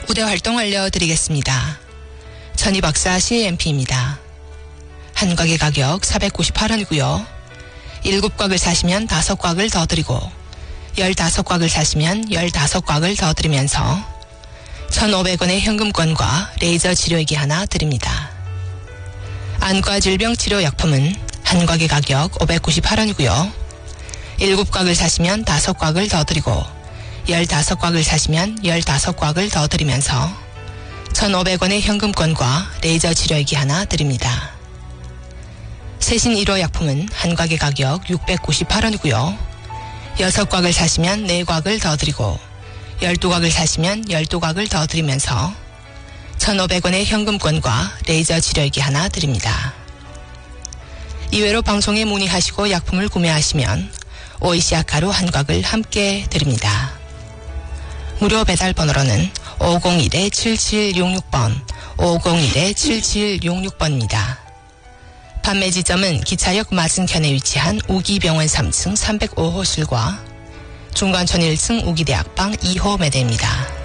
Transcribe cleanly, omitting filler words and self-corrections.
우대 활동 알려드리겠습니다. 전희박사 CAMP입니다. 한 곽의 가격 498원이고요. 7곽을 사시면 5곽을 더 드리고 15곽을 사시면 15곽을 더 드리면서 1,500원의 현금권과 레이저 치료기 하나 드립니다. 안과 질병 치료 약품은 한 곽의 가격 598원이고요. 7곽을 사시면 5곽을 더 드리고 15곽을 사시면 15곽을 더 드리면서 1,500원의 현금권과 레이저 치료기 하나 드립니다. 세신 1호 약품은 한 곽의 가격 698원이고요. 6곽을 사시면 4곽을 더 드리고 12곽을 사시면 12곽을 더 드리면서 1,500원의 현금권과 레이저 치료기 하나 드립니다. 이외로 방송에 문의하시고 약품을 구매하시면 OEC 아카루 한 곽을 함께 드립니다. 무료 배달 번호로는 501-7766번, 501-7766번입니다. 판매 지점은 기차역 맞은편에 위치한 우기병원 3층 305호실과 중관촌 1층 우기대학방 2호 매대입니다.